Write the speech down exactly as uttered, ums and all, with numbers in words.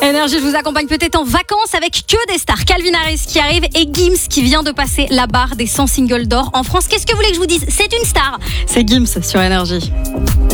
Énergie, je vous accompagne peut-être en vacances avec que des stars. Calvin Harris qui arrive et Gims qui vient de passer la barre des cent singles d'or en France. Qu'est-ce que vous voulez que je vous dise ? C'est une star. C'est Gims sur Énergie.